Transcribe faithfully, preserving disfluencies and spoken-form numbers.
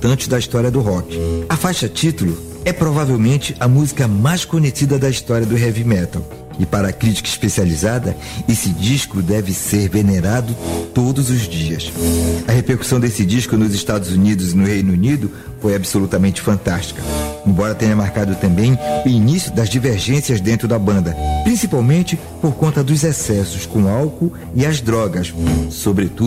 importantes da história do rock. A faixa título é provavelmente a música mais conhecida da história do heavy metal. E para a crítica especializada, esse disco deve ser venerado todos os dias. A repercussão desse disco nos Estados Unidos e no Reino Unido foi absolutamente fantástica, embora tenha marcado também o início das divergências dentro da banda, principalmente por conta dos excessos com álcool e as drogas, sobretudo